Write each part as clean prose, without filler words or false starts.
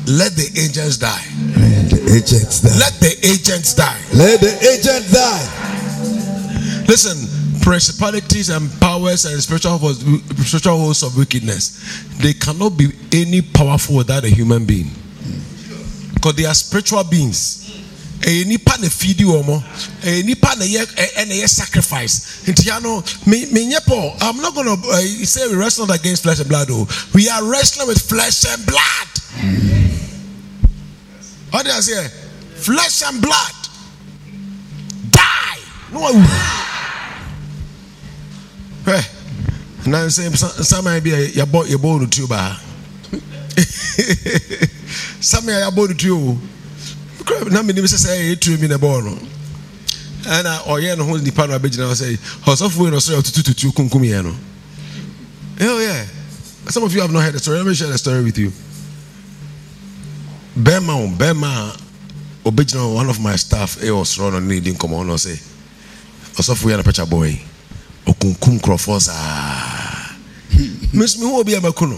Let the agents die. Let the agents die. Let the agents die. Let the agents die. Listen, principalities and powers and spiritual hosts of wickedness, they cannot be any powerful without a human being, because they are spiritual beings. Any pan feed you or any pan a sacrifice. I'm not gonna say we wrestle not against flesh and blood. We are wrestling with flesh and blood. What did I say? Flesh and blood. Die. No. And I'm saying some might be your boy to tuba. Some may have bought you. Na me say to me na born and oye no ho di pa no abegina say hosofo no so tututu kunkum ye no. Oh yeah, some of you have not heard the story. Let me share the story with you. Bema obegina, one of my staff was run on needing come on say hosofo ye na pecha boy okunkum crofos miss me ho obi abakuno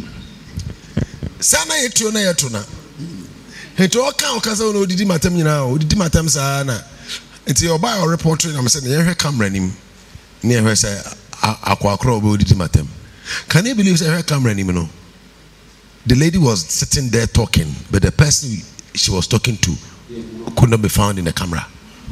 sana yetu na yetu na Heto okaza no didi matam nyina o didi matam sa na enti oba o report na me say na yehwe camera nim na yehwe say akwakro oba didi matam. Can you believe say camera nim no? The lady was sitting there talking, but the person she was talking to could not be found in the camera.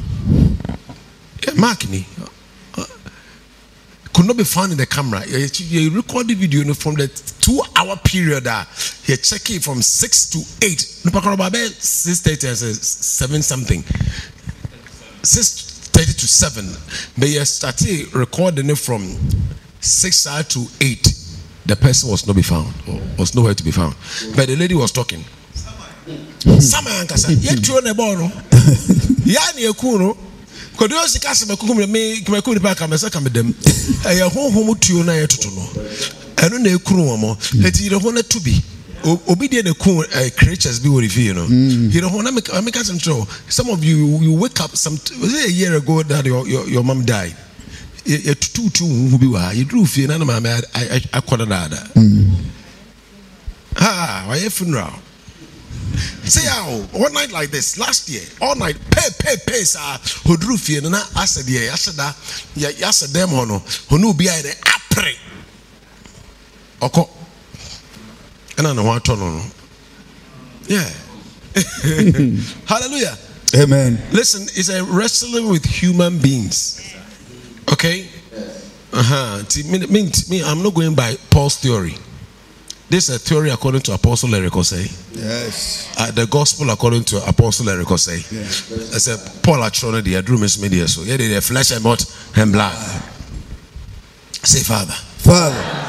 Mark ni could not be found in the camera. You record the video from the 2-hour period he check it from 6 to 8. No, 6:30 and 7 something. 6:30 to 7. But you started recording it from 6 to 8. The person was not be found, or was nowhere to be found. But the lady was talking. Sama yankasa. Yetu ne bono. Yani ekuno. Kodo sika se mekukum me kemaku ni pa ka mesa ka medam. Eye honhom tuo na yetoto no. Eno na ekuru omo. Eti re ho na to be. Obi de na ku creatures be worry you know. You know na make us control. Some of you wake up was it a year ago that your mom died. You tutu hu bi wa. You drew fie na na ma I kwada da. Why funeral? Say how one night like this last year, all night pay hodrufie na asede ye aseda ya sedem hono honu bi ai de apre oko na no wato no. Yeah. Hallelujah. Amen. Listen, it's a wrestling with human beings. Okay? Me, I'm not going by Paul's theory. This is a theory according to Apostle Ericosay. Yes. The gospel according to Apostle Ericosay. Yes. I said Paul Atrona the Adrumis Media. So yeah, they flesh and blood and blood. Say Father. Father.